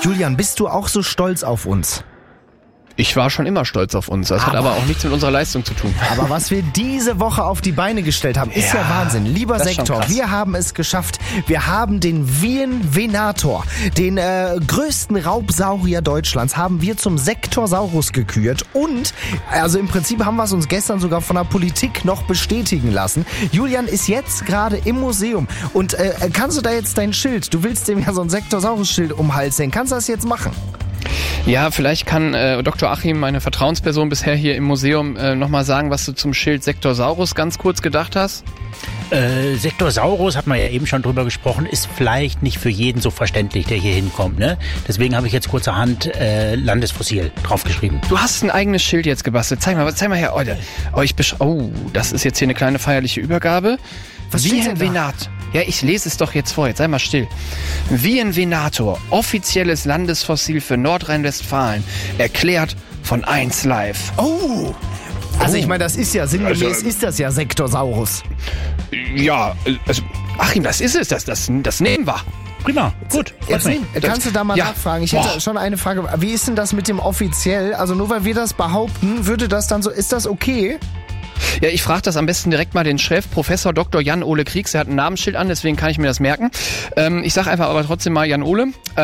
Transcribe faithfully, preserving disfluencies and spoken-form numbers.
Julian, bist du auch so stolz auf uns? Ich war schon immer stolz auf uns. Das aber, hat aber auch nichts mit unserer Leistung zu tun. Aber was wir diese Woche auf die Beine gestellt haben, ist ja, ja Wahnsinn. Lieber Sektor, wir haben es geschafft. Wir haben den Wien Venator, den äh, größten Raubsaurier Deutschlands, haben wir zum Sektorsaurus gekürt. Und, also im Prinzip haben wir es uns gestern sogar von der Politik noch bestätigen lassen. Julian ist jetzt gerade im Museum. Und äh, kannst du da jetzt dein Schild, du willst dem ja so ein Sektorsaurus-Schild um den Hals hängen, kannst du das jetzt machen? Ja, vielleicht kann äh, Doktor Achim, meine Vertrauensperson bisher hier im Museum, äh, nochmal sagen, was du zum Schild Sektorsaurus ganz kurz gedacht hast. Äh, Sektorsaurus, hat man ja eben schon drüber gesprochen, ist vielleicht nicht für jeden so verständlich, der hier hinkommt, ne? Deswegen habe ich jetzt kurzerhand äh, Landesfossil draufgeschrieben. Du hast ein eigenes Schild jetzt gebastelt. Zeig mal, zeig mal her. Oh, oh, ich besch- oh, das ist jetzt hier eine kleine feierliche Übergabe. Was steht denn da? Venator. Ja, ich lese es doch jetzt vor. Jetzt sei mal still. Wien Venator, offizielles Landesfossil für Nordrhein-Westfalen, erklärt von eins Live. Oh! Also Oh. ich meine, das ist ja sinngemäß, Also, ist das ja Sektorsaurus. Ja, also Achim, das ist es. Das, das, das nehmen wir. Prima, gut. Jetzt nehm, kannst du da mal ja. nachfragen? Ich hätte Boah. schon eine Frage. Wie ist denn das mit dem offiziell? Also nur weil wir das behaupten, würde das dann so, ist das okay? Ja, ich frage das am besten direkt mal den Chef, Professor Doktor Jan-Ole Kriegs. Er hat ein Namensschild an, deswegen kann ich mir das merken. Ähm, ich sage einfach aber trotzdem mal Jan-Ole.